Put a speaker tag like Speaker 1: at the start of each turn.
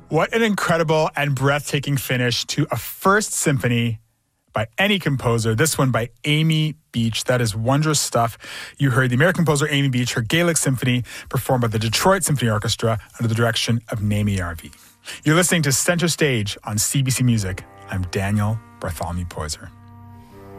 Speaker 1: What an incredible and breathtaking finish to a first symphony by any composer. This one by Amy Beach. That is wondrous stuff. You heard the American composer Amy Beach, her Gaelic Symphony, performed by the Detroit Symphony Orchestra under the direction of Naomi Yarvi. You're listening to Center Stage on CBC Music. I'm Daniel Bartholomew Poyser.